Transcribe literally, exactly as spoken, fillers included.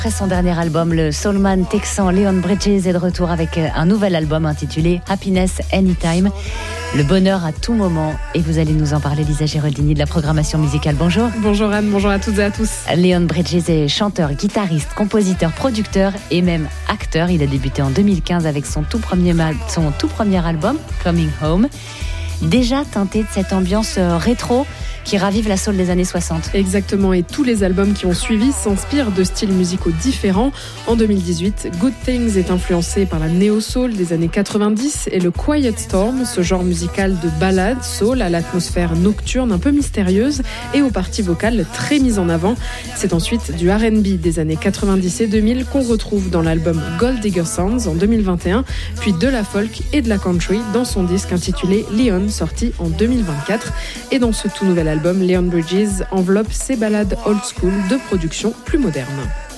Après son dernier album, le soulman texan Leon Bridges est de retour avec un nouvel album intitulé Happiness Anytime. Le bonheur à tout moment. Et vous allez nous en parler, Lisa Giraldini de la programmation musicale. Bonjour. Bonjour Anne, bonjour à toutes et à tous. Leon Bridges est chanteur, guitariste, compositeur, producteur et même acteur. Il a débuté en deux mille quinze avec son tout premier, son tout premier album, Coming Home. Déjà teinté de cette ambiance rétro qui ravive la soul des années soixante. Exactement, et tous les albums qui ont suivi s'inspirent de styles musicaux différents. En deux mille dix-huit, Good Things est influencé par la néo-soul des années quatre-vingt-dix et le Quiet Storm, ce genre musical de ballade soul à l'atmosphère nocturne un peu mystérieuse et aux parties vocales très mises en avant. C'est ensuite du R and B des années quatre-vingt-dix et deux mille qu'on retrouve dans l'album Gold Digger Sounds en deux mille vingt et un, puis de la folk et de la country dans son disque intitulé Leon, sorti en deux mille vingt-quatre. Et dans ce tout nouvel album, Leon Bridges enveloppe ses ballades old school de production plus moderne.